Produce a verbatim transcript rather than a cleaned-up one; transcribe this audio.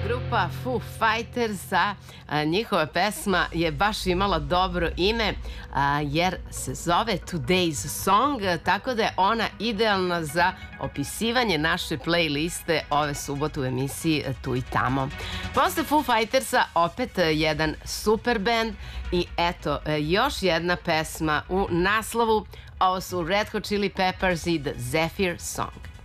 grupa Foo Fighters, a njihova pesma je baš imala dobro ime jer se zove Today's Song, tako da je ona idealna za opisivanje naše playliste ove subote u emisiji Tu i tamo. Posle Foo Fightersa opet jedan super band i eto još jedna pesma u naslovu. Ovo su Red Hot Chili Peppers i The Zephyr Song.